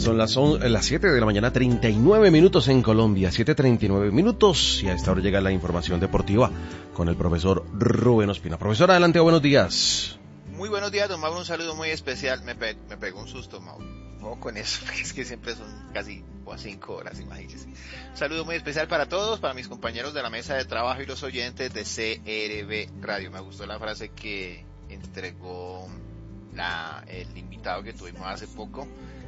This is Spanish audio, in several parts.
Son las 7 de la mañana, 39 minutos en Colombia, 7:39 minutos, y a esta hora llega la información deportiva con el profesor Rubén Ospina. Profesor, adelante, buenos días. Muy buenos días, don Mauro, un saludo muy especial. Me pegó un susto, Mauro. Ojo con eso, porque es que siempre son casi 5 horas, imagínense. Un saludo muy especial para todos, para mis compañeros de la mesa de trabajo y los oyentes de CRB Radio. Me gustó la frase que entregó el invitado que tuvimos hace poco,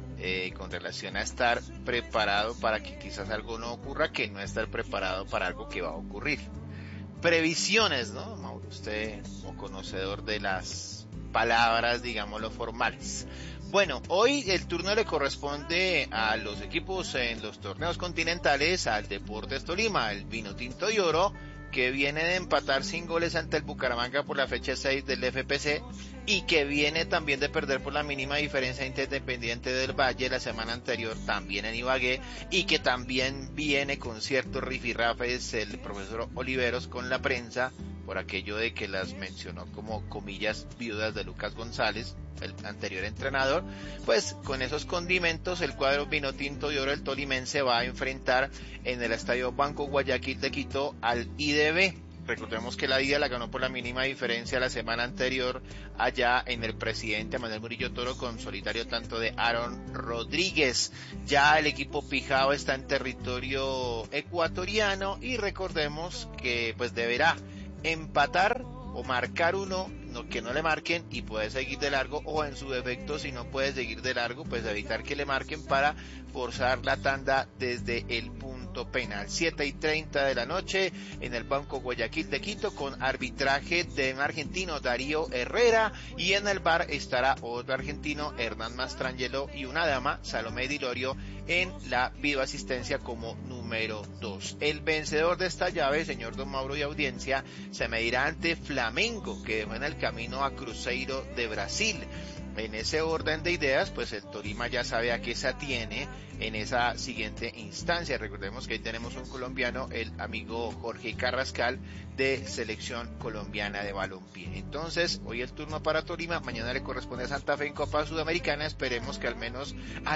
con relación a estar preparado para que quizás algo no ocurra, que no estar preparado para algo que va a ocurrir. Previsiones, ¿no, Mauro? Usted, como conocedor de las palabras, digámoslo, formales. Bueno, hoy el turno le corresponde a los equipos en los torneos continentales, al Deportes Tolima, el Vinotinto y Oro, que viene de empatar sin goles ante el Bucaramanga por la fecha 6 del FPC, y que viene también de perder por la mínima diferencia ante Independiente del Valle la semana anterior, también en Ibagué, y que también viene con ciertos rifirrafes el profesor Oliveros con la prensa, por aquello de que las mencionó como comillas viudas de Lucas González, el anterior entrenador. Pues con esos condimentos el cuadro Vinotinto y Oro, el tolimense, va a enfrentar en el Estadio Banco Guayaquil de Quito al IDB. Recordemos que la ida la ganó por la mínima diferencia la semana anterior allá en el Presidente Manuel Murillo Toro, con solitario tanto de Aaron Rodríguez. Ya el equipo pijao está en territorio ecuatoriano y recordemos que pues deberá empatar o marcar uno, que no le marquen, y puede seguir de largo, o en su defecto, si no puede seguir de largo, pues evitar que le marquen para forzar la tanda desde el punto penal. 7:30 de la noche en el Banco Guayaquil de Quito, con arbitraje de un argentino, Darío Herrera, y en el VAR estará otro argentino, Hernán Mastrangelo, y una dama, Salomé Dilorio, en la videoasistencia como número 2. El vencedor de esta llave, señor don Mauro y audiencia, se medirá ante Flamengo, que dejó en el camino a Cruzeiro de Brasil. En ese orden de ideas, pues el Tolima ya sabe a qué se atiene en esa siguiente instancia. Recordemos que ahí tenemos un colombiano, el amigo Jorge Carrascal, de Selección Colombiana de Balompié. Entonces, hoy el turno para Tolima, mañana le corresponde a Santa Fe en Copa Sudamericana. Esperemos que al menos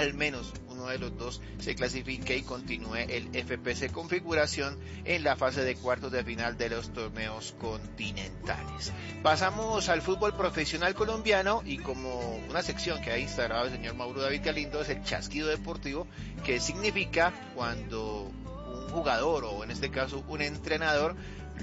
uno de los dos se clasifique y continúe el FPC Configuración en la fase de cuartos de final de los torneos continentales. Pasamos al fútbol profesional colombiano, y como una sección que ha instalado el señor Mauro David Galindo es el chasquido deportivo, que significa cuando un jugador, o en este caso un entrenador,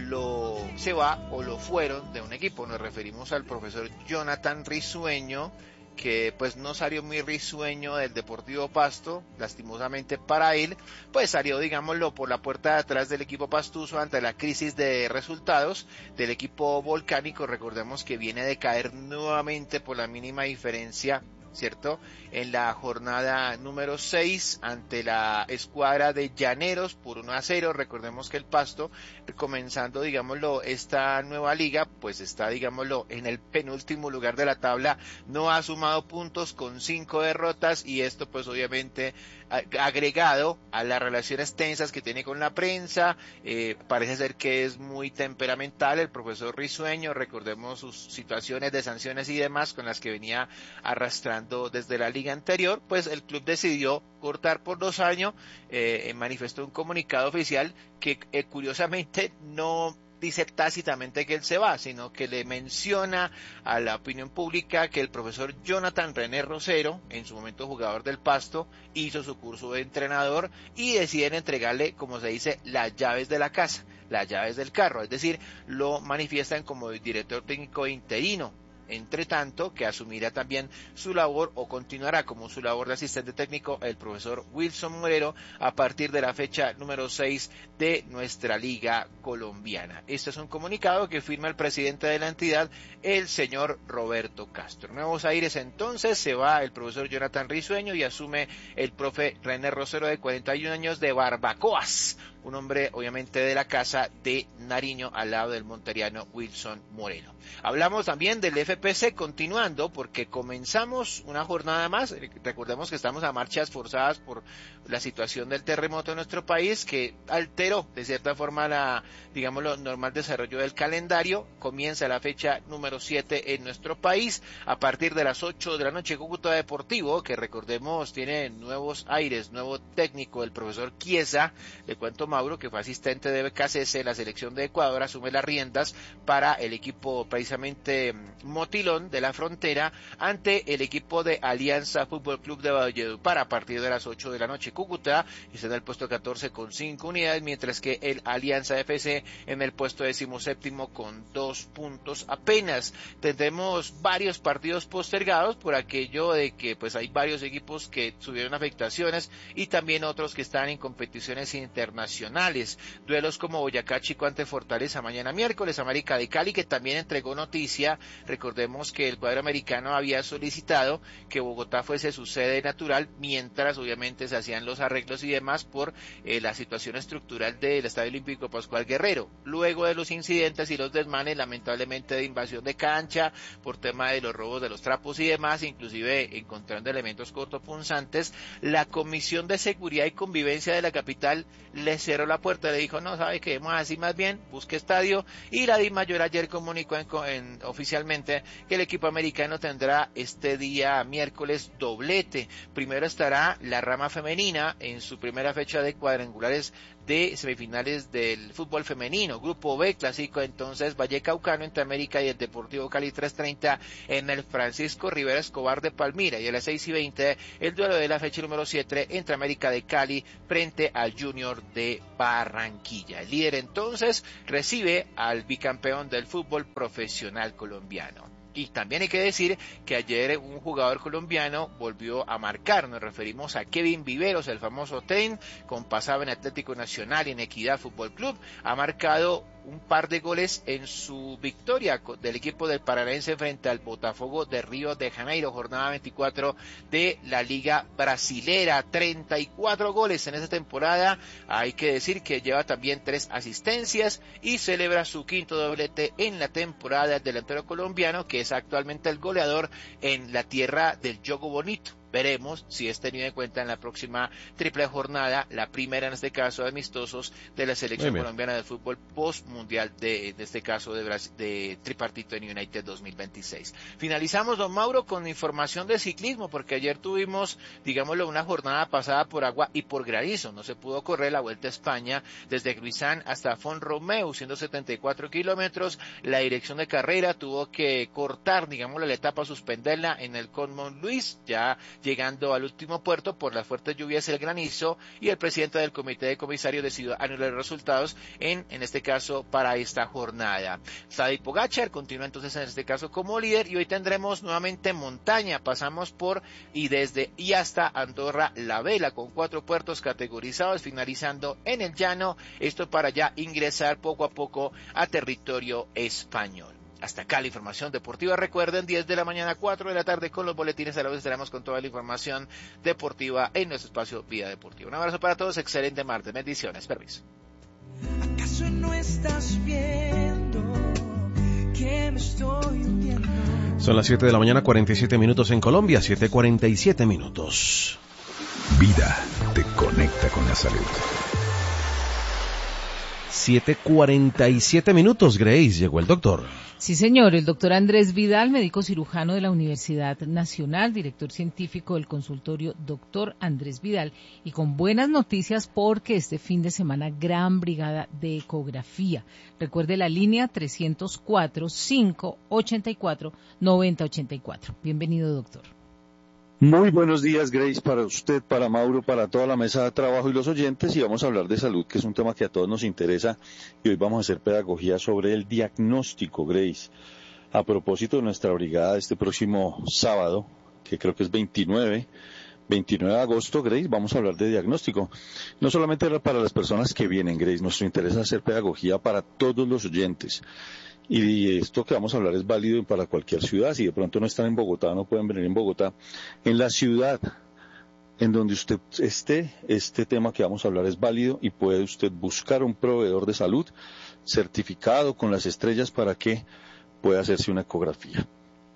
se va o lo fueron de un equipo. Nos referimos al profesor Jonathan Risueño, que pues no salió muy risueño del Deportivo Pasto, lastimosamente para él, pues salió, digámoslo, por la puerta de atrás del equipo pastuso ante la crisis de resultados del equipo volcánico. Recordemos que viene de caer nuevamente por la mínima diferencia, ¿cierto?, en la jornada número 6 ante la escuadra de Llaneros por 1-0. Recordemos que el Pasto, comenzando, digámoslo, esta nueva liga, pues está, digámoslo, en el penúltimo lugar de la tabla, no ha sumado puntos, con 5 derrotas, y esto pues obviamente agregado a las relaciones tensas que tiene con la prensa. Parece ser que es muy temperamental el profesor Risueño. Recordemos sus situaciones de sanciones y demás con las que venía arrastrando desde la liga anterior. Pues el club decidió cortar por 2 años, manifestó un comunicado oficial que curiosamente no dice tácitamente que él se va, sino que le menciona a la opinión pública que el profesor Jonathan René Rosero, en su momento jugador del Pasto, hizo su curso de entrenador y deciden entregarle, como se dice, las llaves de la casa, las llaves del carro, es decir, lo manifiestan como director técnico interino. Entre tanto, que asumirá también su labor, o continuará como su labor de asistente técnico, el profesor Wilson Morero a partir de la fecha número 6 de nuestra liga colombiana. Este es un comunicado que firma el presidente de la entidad, el señor Roberto Castro. Nuevos aires, entonces, se va el profesor Jonathan Risueño y asume el profe René Rosero, de 41 años, de Barbacoas, un hombre obviamente de la casa de Nariño, al lado del monteriano Wilson Moreno. Hablamos también del FPC continuando, porque comenzamos una jornada más. Recordemos que estamos a marchas forzadas por la situación del terremoto en nuestro país, que alteró de cierta forma lo normal desarrollo del calendario. Comienza la fecha número 7 en nuestro país a partir de las 8 de la noche. Cúcuta Deportivo, que recordemos tiene nuevos aires, nuevo técnico, el profesor Chiesa. Le cuento, Mauro, que fue asistente de BKCS, la selección de Ecuador, asume las riendas para el equipo precisamente Motilón de la Frontera ante el equipo de Alianza Fútbol Club de Valledupar a partir de las 8 de la noche. Cúcuta está en el puesto 14 con 5 unidades, mientras que el Alianza FC en el puesto 17 con 2 puntos apenas. Tendremos varios partidos postergados por aquello de que pues hay varios equipos que tuvieron afectaciones y también otros que están en competiciones internacionales. Duelos como Boyacá Chico ante Fortaleza mañana miércoles, América de Cali, que también entregó noticia. Recordemos que el cuadro americano había solicitado que Bogotá fuese su sede natural, mientras obviamente se hacían los arreglos y demás por la situación estructural del Estadio Olímpico Pascual Guerrero. Luego de los incidentes y los desmanes, lamentablemente, de invasión de cancha, por tema de los robos de los trapos y demás, inclusive encontrando elementos cortopunzantes, la Comisión de Seguridad y Convivencia de la capital le cerró la puerta, le dijo, no, sabe que vamos así más bien, busque estadio, y la DIMAYOR ayer comunicó oficialmente que el equipo americano tendrá este día miércoles doblete. Primero estará la rama femenina en su primera fecha de cuadrangulares de semifinales del fútbol femenino. Grupo B, clásico entonces Vallecaucano entre América y el Deportivo Cali 3:30 en el Francisco Rivera Escobar de Palmira, y a las 6:20 el duelo de la fecha número 7 entre América de Cali frente al Junior de Barranquilla. El líder entonces recibe al bicampeón del fútbol profesional colombiano. Y también hay que decir que ayer un jugador colombiano volvió a marcar. Nos referimos a Kevin Viveros, el famoso Ten, con pasado en Atlético Nacional y en Equidad Fútbol Club. Ha marcado un par de goles en su victoria del equipo del Paranaense frente al Botafogo de Río de Janeiro, jornada 24 de la Liga Brasilera. 34 goles en esta temporada. Hay que decir que lleva también 3 asistencias y celebra su quinto doblete en la temporada. El delantero colombiano, que es actualmente el goleador en la tierra del Yogo Bonito. Veremos si es tenido en cuenta en la próxima triple jornada, la primera en este caso de amistosos de la selección colombiana de fútbol post-mundial de este caso de tripartito en United 2026. Finalizamos, don Mauro, con información de ciclismo, porque ayer tuvimos, digámoslo, una jornada pasada por agua y por granizo. No se pudo correr la Vuelta a España desde Gruisán hasta Font-Romeu, 174 kilómetros. La dirección de carrera tuvo que cortar, digámoslo, la etapa, suspenderla en el Col Mont-Louis, ya llegando al último puerto por las fuertes lluvias y el granizo, y el presidente del comité de comisarios decidió anular los resultados en este caso para esta jornada. Tadej Pogačar continúa entonces en este caso como líder, y hoy tendremos nuevamente montaña. Pasamos por y desde y hasta Andorra la Vela, con 4 puertos categorizados, finalizando en el llano, esto para ya ingresar poco a poco a territorio español. Hasta acá la información deportiva. Recuerden, 10 de la mañana, 4 de la tarde con los boletines. A la vez estaremos con toda la información deportiva en nuestro espacio Vida Deportiva. Un abrazo para todos, excelente martes, bendiciones, permiso. ¿Acaso no estás viendo que me estoy hundiendo? Son las 7 de la mañana, 47 minutos en Colombia, 7:47 minutos. Vida te conecta con la salud. 7:47 minutos, Grace, llegó el doctor. Sí, señor, el doctor Andrés Vidal, médico cirujano de la Universidad Nacional, director científico del consultorio Doctor Andrés Vidal, y con buenas noticias porque este fin de semana gran brigada de ecografía. Recuerde la línea 304-584-9084. Bienvenido, doctor. Muy buenos días, Grace, para usted, para Mauro, para toda la mesa de trabajo y los oyentes, y vamos a hablar de salud, que es un tema que a todos nos interesa, y hoy vamos a hacer pedagogía sobre el diagnóstico, Grace. A propósito de nuestra brigada este próximo sábado, que creo que es 29 de agosto, Grace, vamos a hablar de diagnóstico. No solamente para las personas que vienen, Grace, nuestro interés es hacer pedagogía para todos los oyentes. Y esto que vamos a hablar es válido para cualquier ciudad. Si de pronto no están en Bogotá, no pueden venir en Bogotá. En la ciudad en donde usted esté, este tema que vamos a hablar es válido y puede usted buscar un proveedor de salud certificado con las estrellas para que pueda hacerse una ecografía.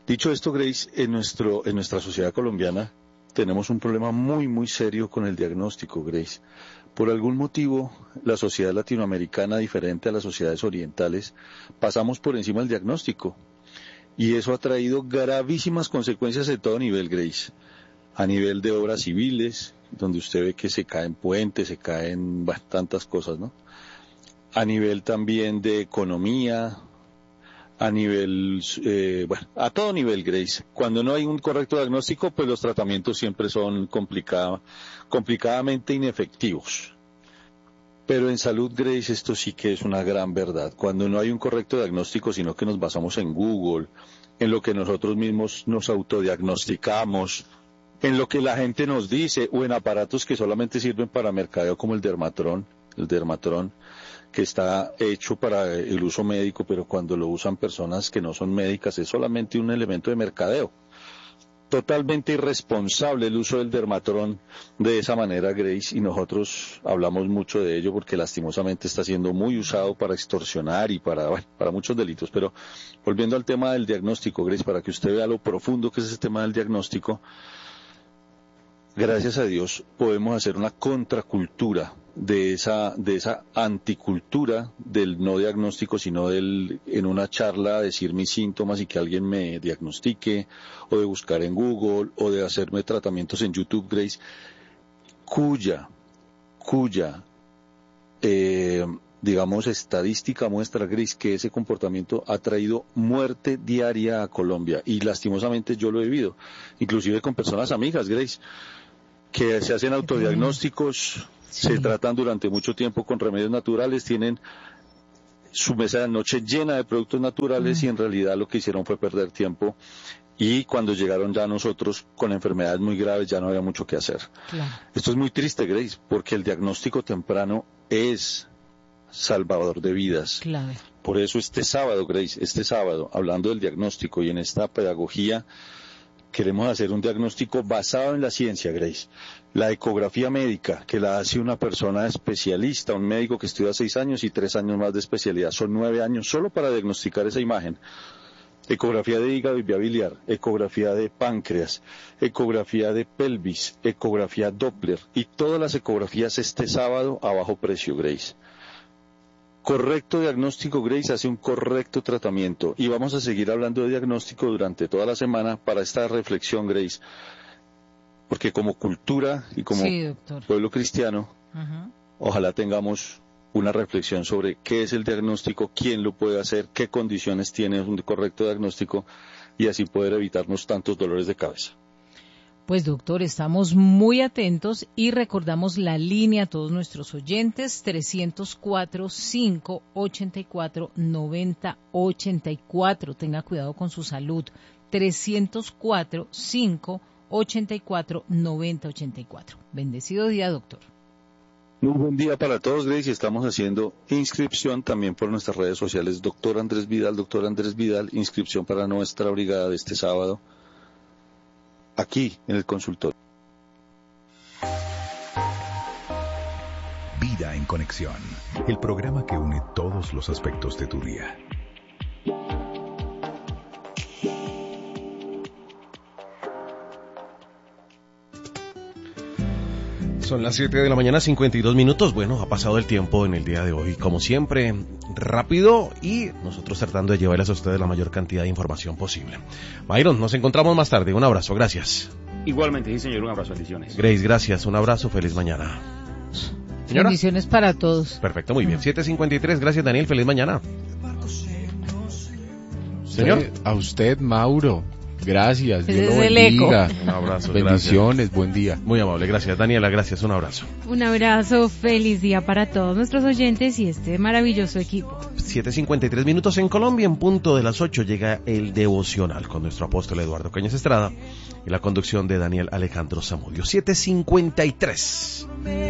Dicho esto, Grace, en nuestra sociedad colombiana tenemos un problema muy, muy serio con el diagnóstico, Grace. Por algún motivo, la sociedad latinoamericana, diferente a las sociedades orientales, pasamos por encima del diagnóstico. Y eso ha traído gravísimas consecuencias de todo nivel, Grace. A nivel de obras civiles, donde usted ve que se caen puentes, se caen tantas cosas, ¿no? A nivel también de economía, a nivel, a todo nivel, Grace. Cuando no hay un correcto diagnóstico, pues los tratamientos siempre son complicadamente inefectivos. Pero en salud, Grace, esto sí que es una gran verdad. Cuando no hay un correcto diagnóstico, sino que nos basamos en Google, en lo que nosotros mismos nos autodiagnosticamos, en lo que la gente nos dice, o en aparatos que solamente sirven para mercadeo como el Dermatron, que está hecho para el uso médico, pero cuando lo usan personas que no son médicas es solamente un elemento de mercadeo. Totalmente irresponsable el uso del Dermatron de esa manera, Grace, y nosotros hablamos mucho de ello porque lastimosamente está siendo muy usado para extorsionar y para muchos delitos. Pero volviendo al tema del diagnóstico, Grace, para que usted vea lo profundo que es ese tema del diagnóstico, gracias a Dios podemos hacer una contracultura de esa anticultura del no diagnóstico, sino en una charla decir mis síntomas y que alguien me diagnostique, o de buscar en Google, o de hacerme tratamientos en YouTube, Grace, cuya estadística muestra, Grace, que ese comportamiento ha traído muerte diaria a Colombia, y lastimosamente yo lo he vivido, inclusive con personas amigas, Grace, que se hacen autodiagnósticos, sí. Se tratan durante mucho tiempo con remedios naturales, tienen su mesa de noche llena de productos naturales y en realidad lo que hicieron fue perder tiempo, y cuando llegaron ya nosotros con enfermedades muy graves ya no había mucho que hacer. Claro. Esto es muy triste, Grace, porque el diagnóstico temprano es salvador de vidas. Claro. Por eso este sábado, Grace, hablando del diagnóstico y en esta pedagogía, queremos hacer un diagnóstico basado en la ciencia, Grace. La ecografía médica, que la hace una persona especialista, un médico que estudia 6 años y 3 años más de especialidad. Son 9 años solo para diagnosticar esa imagen. Ecografía de hígado y vía biliar, ecografía de páncreas, ecografía de pelvis, ecografía Doppler, y todas las ecografías este sábado a bajo precio, Grace. Correcto diagnóstico, Grace, hace un correcto tratamiento. Y vamos a seguir hablando de diagnóstico durante toda la semana para esta reflexión, Grace. Porque como cultura y como pueblo cristiano, ojalá tengamos una reflexión sobre qué es el diagnóstico, quién lo puede hacer, qué condiciones tiene un correcto diagnóstico, y así poder evitarnos tantos dolores de cabeza. Pues doctor, estamos muy atentos y recordamos la línea a todos nuestros oyentes, 304-584-9084. Tenga cuidado con su salud, 304-584-9084. Bendecido día, doctor. Muy buen día para todos, Grace, y estamos haciendo inscripción también por nuestras redes sociales. Doctor Andrés Vidal, inscripción para nuestra brigada de este sábado, aquí en el consultorio. Vida en Conexión, el programa que une todos los aspectos de tu día. Son las 7 de la mañana, 52 minutos. Bueno, ha pasado el tiempo en el día de hoy, como siempre, rápido, y nosotros tratando de llevarles a ustedes la mayor cantidad de información posible. Byron, nos encontramos más tarde. Un abrazo, gracias. Igualmente, sí señor, un abrazo, bendiciones. Grace, gracias, un abrazo, feliz mañana. ¿Señora? Bendiciones para todos. Perfecto, muy bien. 7:53, gracias Daniel, feliz mañana. Señor. A usted, Mauro. Gracias, Dios lo bendiga. Un abrazo, bendiciones, gracias. Buen día. Muy amable, gracias Daniela, gracias, un abrazo. Un abrazo, feliz día para todos nuestros oyentes y este maravilloso equipo. 7:53 minutos en Colombia, en punto de las 8 llega el devocional con nuestro apóstol Eduardo Cañas Estrada y la conducción de Daniel Alejandro Zamudio. 7:53.